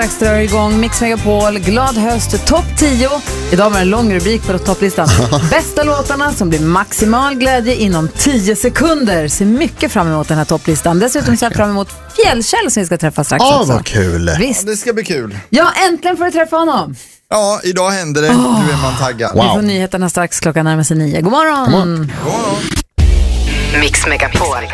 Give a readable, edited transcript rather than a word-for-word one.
Extra igång Mix Megapol, glad höst, topp 10. Idag var det en lång rubrik på topplistan. Bästa låtarna som blir maximal glädje inom 10 sekunder. Ser mycket fram emot den här topplistan. Dessutom ser jag fram emot Fjällkäll som vi ska träffa strax också. Vad kul. Visst. Ja, det ska bli kul. Ja, äntligen får du träffa honom. Ja, idag händer det. Nu är man taggad. Vi får nyheterna strax, klockan närmar sig 9. God morgon. God morgon. Mix Megapol.